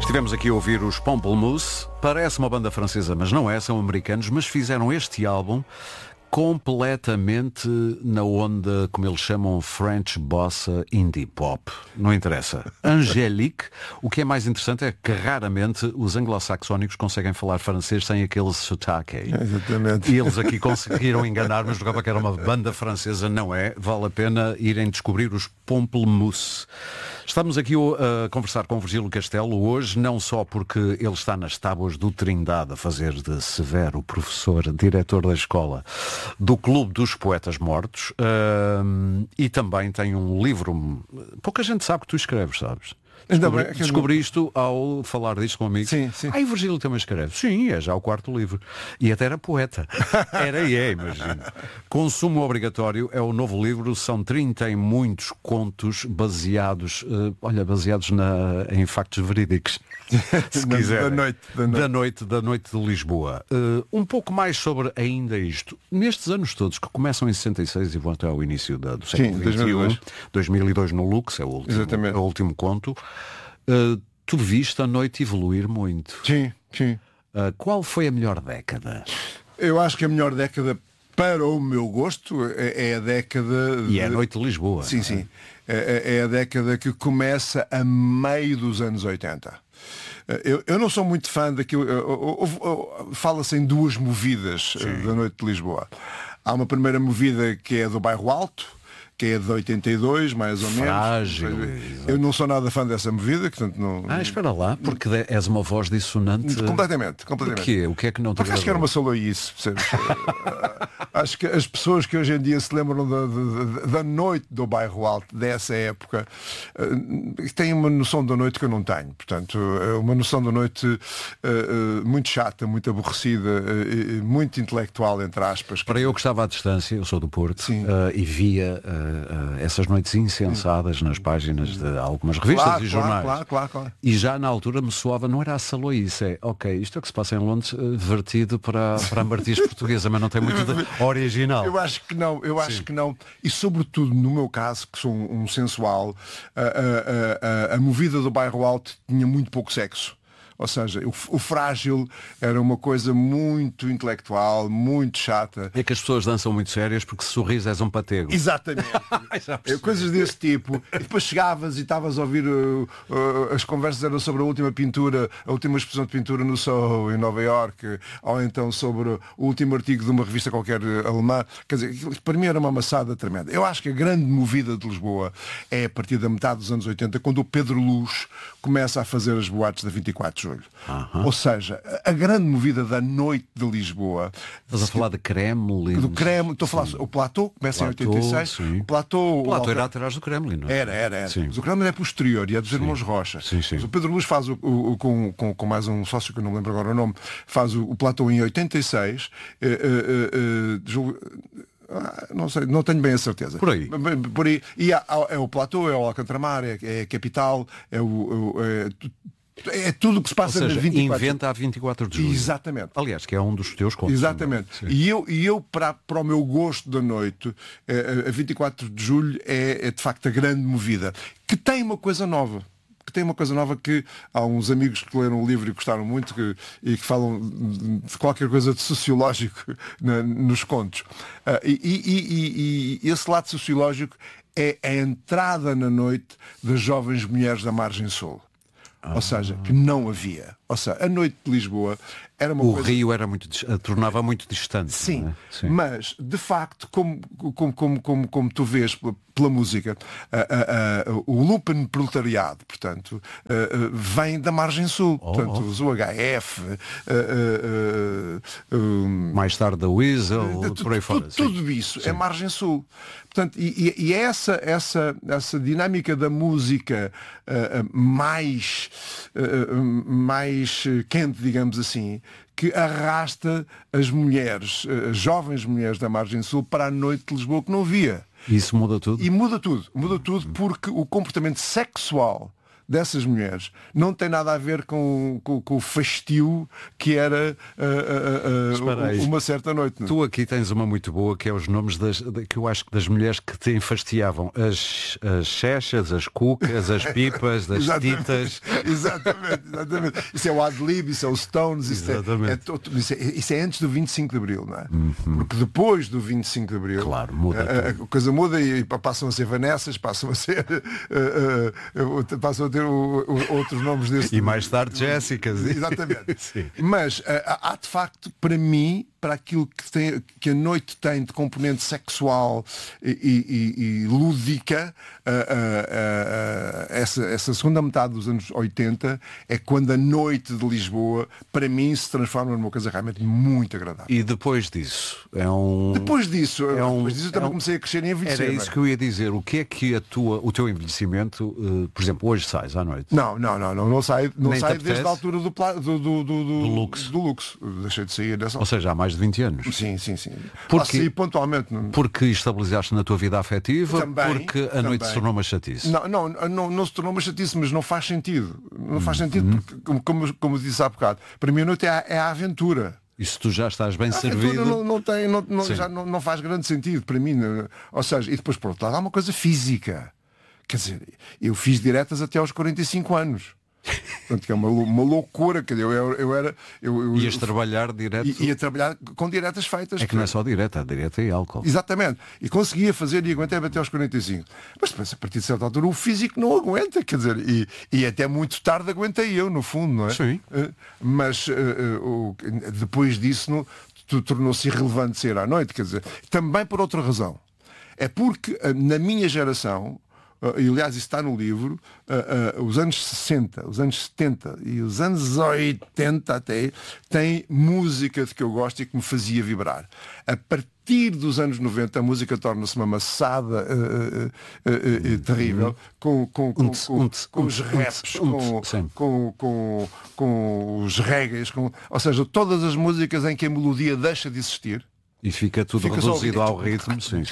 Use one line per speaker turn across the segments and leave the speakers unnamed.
Estivemos aqui a ouvir os Pamplemousse. Parece uma banda francesa, mas não é, são americanos, mas fizeram este álbum completamente na onda, como eles chamam, French Bossa Indie Pop. Não interessa. Angélique, o que é mais interessante é que raramente os anglo-saxónicos conseguem falar francês sem aquele sotaque.
Exatamente.
E eles aqui conseguiram enganar, mas jogava que era uma banda francesa, não é? Vale a pena irem descobrir os Pamplemousse. Estamos aqui a conversar com o Virgílio Castelo hoje, não só porque ele está nas tábuas do Trindade a fazer de severo professor, diretor da escola do Clube dos Poetas Mortos, e também tem um livro, pouca gente sabe que tu escreves, sabes? Descobri isto ao falar disto com amigos.
Sim, sim.
O Virgílio também escreve. Sim, é já o quarto livro. E até era poeta. Era e é, imagino. Consumo Obrigatório é o novo livro. São 30 e muitos contos baseados em factos verídicos. Se quiser. Da noite de Lisboa. Um pouco mais sobre ainda isto. Nestes anos todos, que começam em 66 e vão até ao início do século XXI, 2002 no Lux, é o último conto. Tu viste a noite evoluir muito.
Sim, sim.
Qual foi a melhor década?
Eu acho que a melhor década, para o meu gosto, é a década...
E é a noite de Lisboa.
Sim, sim. É a década que começa a meio dos anos 80. Eu não sou muito fã daquilo... Fala-se em duas movidas da noite de Lisboa. Há uma primeira movida que é do Bairro Alto, que é de 82, mais ou menos.
Frágil.
Eu não sou nada fã dessa movida, portanto não...
espera lá, porque és uma voz dissonante.
Completamente.
Porquê? O que é que não te
Porque acho que era uma saloice, percebes? Acho que as pessoas que hoje em dia se lembram da noite do Bairro Alto, dessa época, têm uma noção da noite que eu não tenho. Portanto, uma noção da noite muito chata, muito aborrecida, muito intelectual, entre aspas.
Para eu que estava à distância, eu sou do Porto, e via essas noites insensadas nas páginas de algumas revistas e jornais.
Claro.
E já na altura me soava, não era a saloice, isto é o que se passa em Londres, vertido para a Martins portuguesa, mas não tem muito de original.
Eu acho que não. E sobretudo no meu caso, que sou um sensual, a movida do Bairro Alto tinha muito pouco sexo. Ou seja, o frágil era uma coisa muito intelectual, muito chata.
É que as pessoas dançam muito sérias porque se sorris és um patego.
Exatamente. Coisas desse tipo. E depois chegavas e estavas a ouvir as conversas eram sobre a última pintura, a última exposição de pintura no Soho em Nova Iorque, ou então sobre o último artigo de uma revista qualquer alemã. Quer dizer, para mim era uma amassada tremenda. Eu acho que a grande movida de Lisboa é a partir da metade dos anos 80, quando o Pedro Luz começa a fazer as boates da 24 de Julho. Ou seja, a grande movida da noite de Lisboa.
Estás a falar de Kremlin?
Do Kremlin, estou a falar. O Platô começa em 86.
Sim.
O Platô
era atrás do Kremlin, não é?
Era.
Sim.
Mas o Kremlin é posterior e é dos Irmãos Rocha.
Sim.
Mas o Pedro Luz faz com mais um sócio que eu não lembro agora o nome, faz o Platô em 86. Não sei, não tenho bem a certeza.
Por aí.
E é o Platô, é o Alcantramar, é a Capital, é tudo o que se passa
na
24.
Inventa a 24 de julho.
Exatamente.
Aliás, que é um dos teus contos.
Exatamente. E eu para o meu gosto da noite, a 24 de julho é de facto a grande movida, que tem uma coisa nova. Que há uns amigos que leram o livro e gostaram muito e que falam de qualquer coisa de sociológico nos contos. E esse lado sociológico é a entrada na noite das jovens mulheres da margem sul. Ou seja, que não havia. Ou seja, a noite de Lisboa era uma coisa...
O Rio era tornava muito distante.
Sim,
não é? Sim.
Mas, de facto, como tu vês pela música, o Lupen proletariado, portanto, vem da margem sul. Portanto, os UHF...
mais tarde da Weasel, por aí fora.
Tudo isso é margem sul. Portanto, e é essa dinâmica da música mais quente, digamos assim, que arrasta as mulheres, as jovens mulheres da margem sul para a noite de Lisboa que não via.
Isso muda tudo?
E muda tudo porque o comportamento sexual dessas mulheres não tem nada a ver com o fastio que era uma certa noite.
Tu aqui tens uma muito boa, que é os nomes que eu acho que das mulheres que te enfastiavam. As chechas, as cucas, as pipas, as titas.
Exatamente. Isso é o Adlib, isso é o Stones, isso é antes do 25 de Abril, não é? Porque depois do 25 de Abril,
claro, muda
a coisa muda e passam a ser Vanessas, passam a ter outros nomes desse.
E mais tarde Jéssicas.
Exatamente. Mas há de facto, para mim, para aquilo que a noite tem de componente sexual e lúdica, essa segunda metade dos anos 80 é quando a noite de Lisboa, para mim, se transforma numa coisa realmente muito agradável.
E depois disso?
Depois disso eu também comecei a crescer e envelhecer.
Era isso que eu ia dizer. O que é que o teu envelhecimento, por exemplo, hoje sais à noite?
Não sai desde a altura do
luxo.
Deixei de sair dessa altura.
Ou seja, há mais de 20 anos.
Sim.
Porque,
pontualmente.
Porque estabilizaste na tua vida afetiva,
também,
porque a noite se tornou uma chatice.
Não se tornou uma chatice, mas não faz sentido. Não faz sentido, porque, como disse há bocado, para mim a noite é a aventura.
E se tu já estás bem servido...
Não faz grande sentido para mim. Ou seja, e depois por outro lado há uma coisa física. Quer dizer, eu fiz diretas até aos 45 anos. Portanto, que é uma loucura. Quer dizer,
ias trabalhar direto?
Ia trabalhar com diretas feitas.
É que não é só direta, a direta e álcool.
Exatamente. E conseguia fazer e aguentei até aos 45. Mas depois, a partir de certa altura, o físico não aguenta. Quer dizer, e até muito tarde aguentei eu, no fundo, não é?
Sim.
Mas depois disso tornou-se irrelevante sair à noite. Quer dizer, também por outra razão. É porque na minha geração, e aliás isso está no livro, os anos 60, os anos 70 e os anos 80 até, tem música de que eu gosto e que me fazia vibrar. A partir dos anos 90 a música torna-se uma maçada terrível, com os raps, com os reggaes, ou seja, todas as músicas em que a melodia deixa de existir.
E fica tudo reduzido ao ritmo. Sim.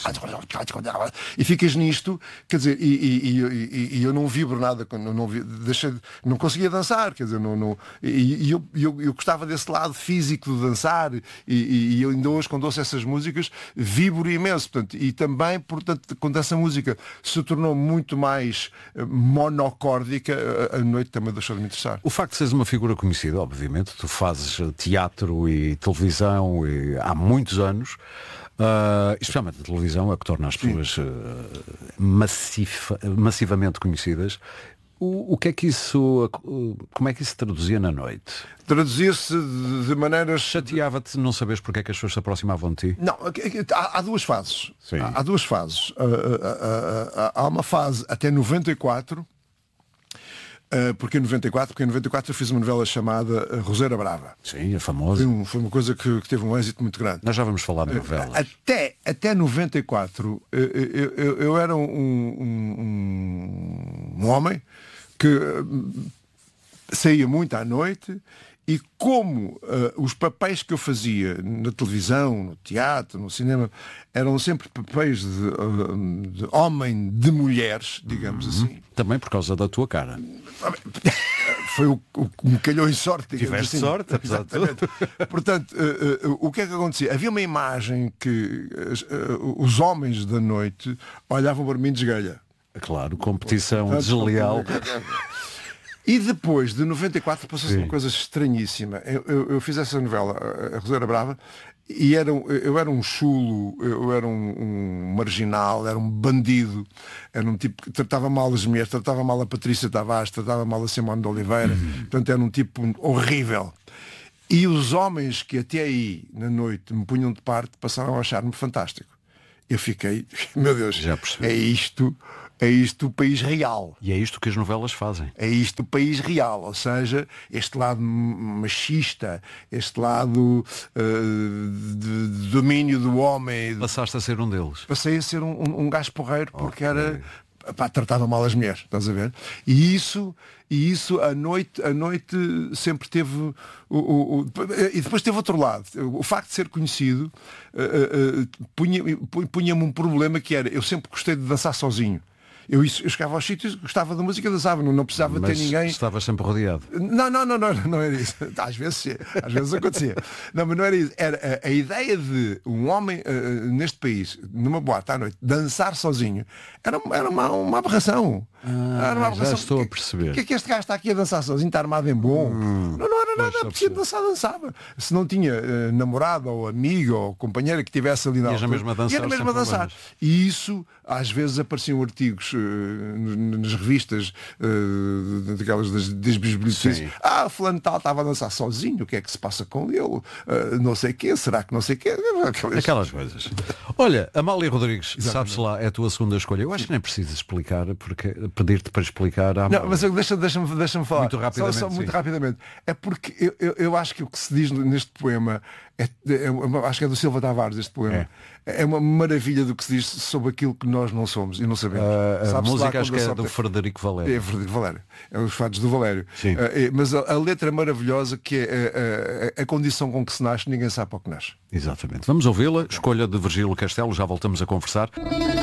E ficas nisto, quer dizer, e eu não vibro nada, não conseguia dançar, quer dizer, eu gostava desse lado físico de dançar, e eu ainda hoje, quando ouço essas músicas, vibro imenso. Portanto, e também, portanto, quando essa música se tornou muito mais monocórdica, a noite também deixou de me interessar.
O facto de seres uma figura conhecida, obviamente, tu fazes teatro e televisão há muitos anos, especialmente a televisão é o que torna as pessoas massivamente conhecidas. O que é que isso, como é que isso se traduzia na noite?
Traduzia-se de maneiras...
Chateava-te não saberes porque é que as pessoas se aproximavam de ti?
Não, há duas fases.
Sim.
Há duas fases. Há uma fase até 94, porque em 94 eu fiz uma novela chamada Roseira Brava.
Sim, é famosa.
Foi uma coisa que teve um êxito muito grande.
Nós já vamos falar de novelas.
Até 94 eu era um homem que saía muito à noite, e como os papéis que eu fazia na televisão, no teatro, no cinema, eram sempre papéis de homem de mulheres, digamos assim.
Também por causa da tua cara.
Foi o que me calhou em sorte.
Tiveste
assim.
sorte, apesar de tudo.
Portanto, o que é que acontecia? Havia uma imagem que os homens da noite olhavam para mim de esgalha.
Claro, competição desleal.
E depois de 94 passou-se uma coisa estranhíssima. Eu fiz essa novela, a Roseira Brava, e eu era um chulo, eu era um marginal, era um bandido, era um tipo que tratava mal as mulheres, tratava mal a Patrícia Tavares, tratava mal a Simone de Oliveira, portanto era um tipo horrível. E os homens que até aí, na noite, me punham de parte, passaram a achar-me fantástico. Eu fiquei, meu Deus, é isto o país real.
E é isto que as novelas fazem.
É isto o país real, ou seja, este lado machista, este lado de domínio do homem.
Passaste a ser um deles.
Passei a ser um gajo porreiro, porque era... tratava mal as mulheres, estás a ver? E isso a noite sempre teve e depois teve outro lado. O facto de ser conhecido punha-me um problema, que era, eu sempre gostei de dançar sozinho. Eu chegava aos sítios, gostava da música, dançava, não precisava ter ninguém.
Estava sempre rodeado.
Não era isso. Às vezes acontecia. Não, mas não era isso. Era a ideia de um homem neste país, numa boate à noite, dançar sozinho, era uma aberração. Era uma aberração.
Já estou a perceber.
O que é que este gajo está aqui a dançar sozinho, está armado em bom? Não era nada, preciso dançava. Se não tinha namorado ou amigo ou companheira que tivesse ali na
altura, e
era mesmo a dançar. E isso, às vezes apareciam artigos nas revistas daquelas das bisbilhotices. Fulano tal estava a dançar sozinho, o que é que se passa com ele? Não sei o quê, será que não sei o quê?
Aquelas coisas. Olha, Amália Rodrigues, sabes lá, é a tua segunda escolha. Eu acho que nem precisas explicar, porque pedir-te para explicar à
Não, mas deixa-me falar.
Muito rapidamente.
Só muito rapidamente. É porque eu acho que o que se diz neste poema acho que é do Silva Tavares este poema. É uma maravilha do que se diz sobre aquilo que nós não somos e não sabemos.
A música acho que é do Frederico Valério.
É Frederico Valério. É os fados do Valério. Mas a letra é maravilhosa, que é a condição com que se nasce, ninguém sabe para o que nasce.
Exatamente. Vamos ouvi-la. Escolha de Virgílio Castelo, já voltamos a conversar.